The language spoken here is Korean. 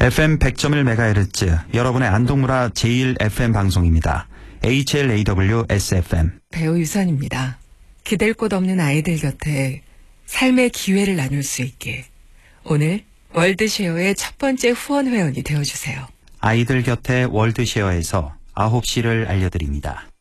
FM 100.1MHz, 여러분의 안동문화 제1FM 방송입니다. HLAW SFM. 배우 유선입니다. 기댈 곳 없는 아이들 곁에 삶의 기회를 나눌 수 있게 오늘 월드쉐어의 첫 번째 후원 회원이 되어주세요. 아이들 곁에 월드쉐어에서 9시를 알려드립니다.